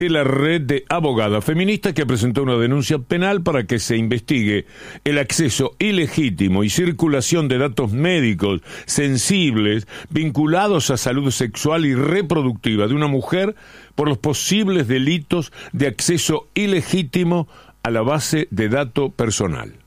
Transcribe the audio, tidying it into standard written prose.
la red de abogadas feministas que presentó una denuncia penal para que se investigue el acceso ilegítimo y circulación de datos médicos sensibles vinculados a salud sexual y reproductiva de una mujer por los posibles delitos de acceso ilegítimo a la base de datos personal.